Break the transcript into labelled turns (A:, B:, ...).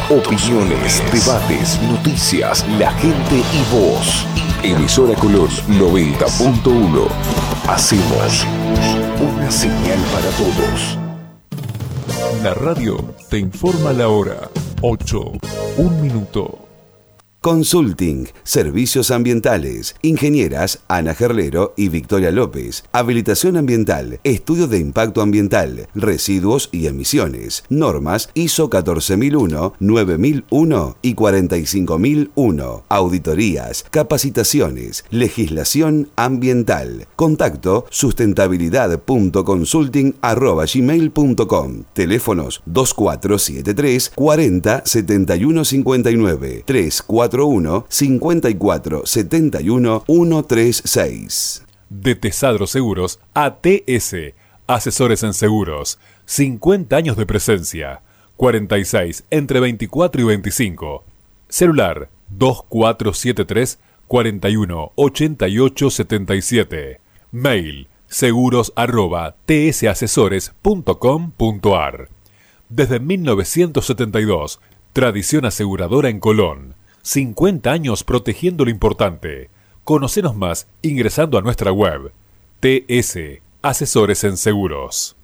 A: Opiniones, debates, noticias, la gente y vos. Emisora Colón 90.1. Hacemos una señal para todos. La radio te informa la hora. 8, 1 minuto.
B: Consulting, Servicios Ambientales, Ingenieras Ana Gerlero y Victoria López, Habilitación Ambiental, Estudio de Impacto Ambiental, Residuos y Emisiones, Normas ISO 14001, 9001 y 45001, Auditorías, Capacitaciones, Legislación Ambiental. Contacto sustentabilidad.consulting@gmail.com. Teléfonos 2473 40 71 59 341 54 71 136.
C: De Tesadro Seguros ATS, asesores en seguros, 50 años de presencia, 46 entre 24 y 25. Celular 2473 41 88 77. Mail seguros@tsasesores.com.ar. Desde 1972, tradición aseguradora en Colón. 50 años protegiendo lo importante. Conocenos más ingresando a nuestra web. TS Asesores en Seguros.